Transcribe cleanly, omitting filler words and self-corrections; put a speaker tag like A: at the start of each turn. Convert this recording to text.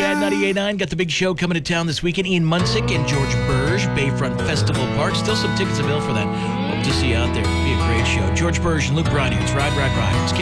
A: Rad 98.9. Got the big show coming to town this weekend. Ian Munsick and George Burge, Bayfront Festival Park. Still some tickets available for that. Hope to see you out there. It'll be a great show. George Burge and Luke Bryan. It's Ride, Ride, Ride. It's